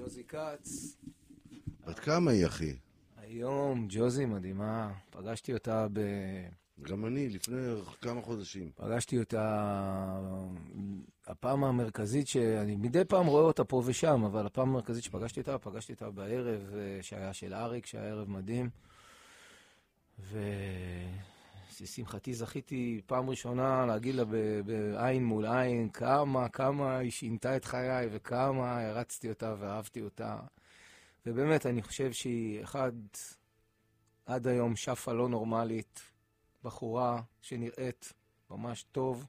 ג'וזי קאץ. בת כמה היא, אחי? היום ג'וזי מדהימה, פגשתי אותה גם אני, לפני כמה חודשים. פגשתי אותה הפעם המרכזית שאני מדי פעם רואה אותה פה ושם, אבל הפעם המרכזית שפגשתי אותה בערב שהיה של אריק, שהיה ערב מדהים. ולשמחתי זכיתי פעם ראשונה להגיד לה בעין מול עין כמה היא שינתה את חיי וכמה הרצתי אותה ואהבתי אותה. ובאמת אני חושב שהיא עד היום שפה לא נורמלית, בחורה שנראית ממש טוב,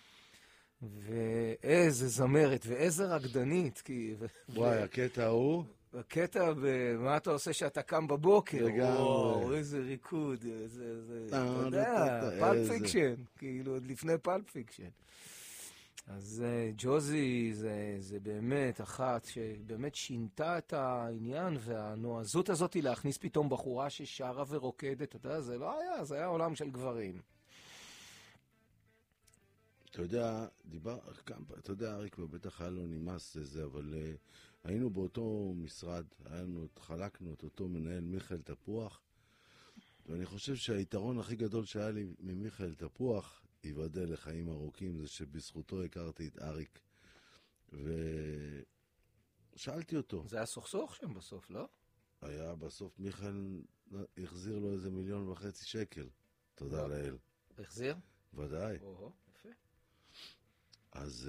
ואיזה זמרת ואיזה רקדנית. וואי, הקטע הוא? הקטע במה אתה עושה שאתה קם בבוקר. לגמרי. וואו, איזה ריקוד, אתה יודע, פלפ פיקשן, כאילו עוד לפני פלפ פיקשן. אז ג'וזי זה באמת אחת שבאמת שינתה את העניין, והנועזות הזאת היא להכניס פתאום בחורה ששרה ורוקדת, אתה יודע, זה לא היה, זה היה עולם של גברים. אתה יודע, אריק בטח היה לו נמאס לזה, אבל היינו באותו משרד, חלקנו את אותו מנהל מיכאל תפוח, ואני חושב שהיתרון הכי גדול שהיה לי ממיכאל תפוח, ייבדל לחיים ארוכים, זה שבזכותו הכרתי את אריק, ושאלתי אותו. זה היה סוכסוך שם בסוף, לא? היה בסוף, מיכאל החזיר לו איזה 1.5 מיליון שקל. תודה לאל. החזיר? ודאי. יפה. אז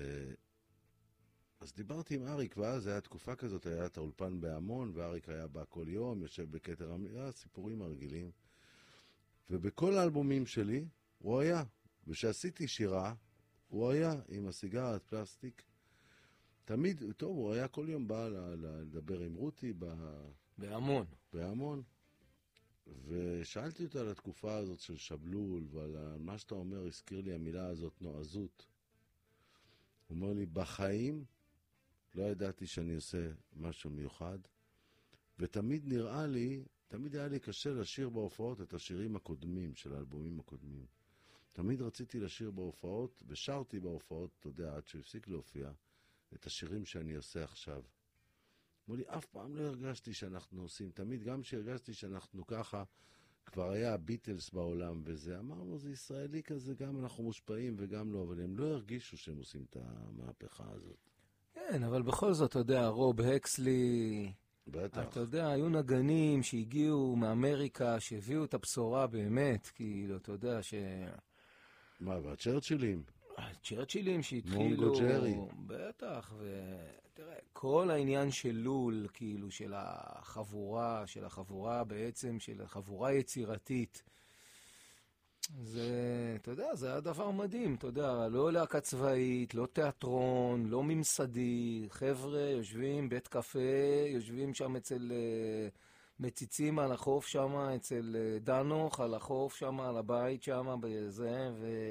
דיברתי עם אריק, ואז היה תקופה כזאת, היה את האולפן בהמון, ואריק היה בא כל יום, יושב בכתר, סיפורים הרגילים. ובכל האלבומים שלי, הוא היה. ושעשיתי שירה, הוא היה עם הסיגרת פלסטיק. תמיד, טוב, הוא היה כל יום בא לדבר עם רותי בהמון. ושאלתי אותה על התקופה הזאת של שבלול, ועל מה שאתה אומר, הזכיר לי המילה הזאת, נועזות. הוא אומר לי, בחיים לא ידעתי שאני עושה משהו מיוחד, ותמיד היה לי קשה לשיר בהופעות את השירים הקודמים של האלבומים הקודמים. תמיד רציתי לשיר בהופעות, ושרתי בהופעות, אתה יודע, עד שהפסיק להופיע, את השירים שאני עושה עכשיו. אמרו לי, אף פעם לא הרגשתי שאנחנו עושים, תמיד גם שהרגשתי שאנחנו ככה, כבר היה הביטלס בעולם וזה, אמרנו, זה ישראלי כזה, גם אנחנו מושפעים וגם לא, אבל הם לא הרגישו שהם עושים את המהפכה הזאת. כן, אבל בכל זאת, אתה יודע, רוב הקסלי, בטח. אתה יודע, היו נגנים שהגיעו מאמריקה, שהביאו את הבשורה באמת, כאילו, אתה יודע מה, והצ'רצ'ילים? הצ'רצ'ילים שהתחילו... מונגו ג'רי. בטח, ותראה, כל העניין של לול, כאילו, של החבורה בעצם, של החבורה יצירתית, זה, אתה יודע, זה היה דבר מדהים, אתה יודע, לא להקה צבאית, לא תיאטרון, לא ממסדי, חבר'ה יושבים בית קפה, יושבים שם אצל מציצים על החוף שם, אצל דנוך על החוף שם, על הבית שם, בזה,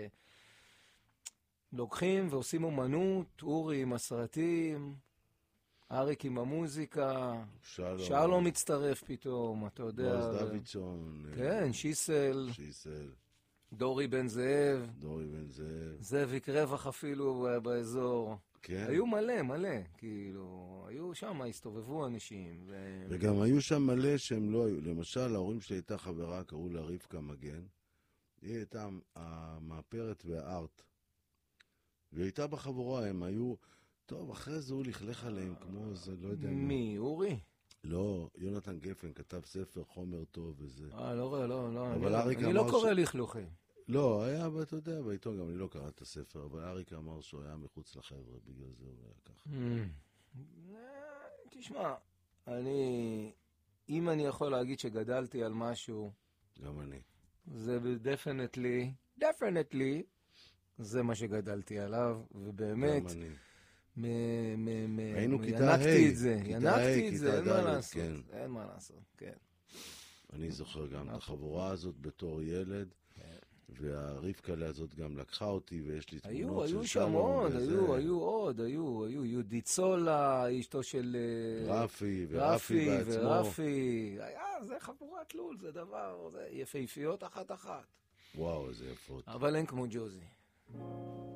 לוקחים ועושים אומנות, אורי עם הסרטים, אריק עם המוזיקה, שלום מצטרף פתאום, אתה יודע. בועז דוידסון. כן, שיסל. דורי בן זאב. זאביק רווח אפילו באזור. כן. היו מלא, כאילו, היו שם, הסתובבו אנשים. וגם היו שם מלא שהם לא היו. למשל, ההורים שלי הייתה חברה, קראו לה רבקה מגן. היא הייתה המאפרת והארט. והיא הייתה בחבורה, הם היו... טוב, אחרי זה הוא לכלך עליהם, כמו זה, לא יודע... מי? אורי? לא, יונתן גפן כתב ספר, חומר טוב וזה. לא. אבל אני לא קורא לכלוכים. לא, היה, אתה יודע, בעיתון גם אני לא קרא את הספר, אבל אריק אמר שהוא היה מחוץ לחבר'ה, בגלל זה הוא היה ככה. תשמע, אם אני יכול להגיד שגדלתי על משהו... גם אני. זה definitely, זה מה שגדלתי עליו, ובאמת... גם אני. ינקתי את זה, אין מה לעשות, כן. אני זוכר גם את החבורה הזאת בתור ילד, והרבקה הזאת גם לקחה אותי, ויש לי תמונות של שלום. היו עוד, יהודית סולה, אשתו של רפי, ורפי בעצמו. זה חבורת לול, זה דבר, זה יפהפיות אחת. וואו, איזה יפות. אבל אין כמו ג'וזי.